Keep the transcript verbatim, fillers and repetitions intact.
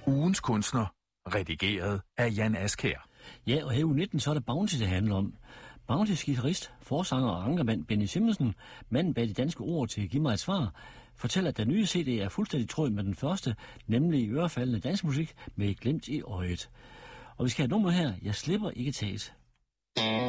Ugens kunstner, redigeret af Jan Askær. Ja, og her i uge nitten, så er det Bounty, det handler om. Bountys guitarist, forsanger og ankermand Benny Simonsen, manden bag de danske ord til Giv mig et svar, fortæller, at den nye C D er fuldstændig tråd med den første, nemlig ørefaldende dansmusik med et glimt i øjet. Og vi skal have et nummer her, Jeg slipper ikke taget.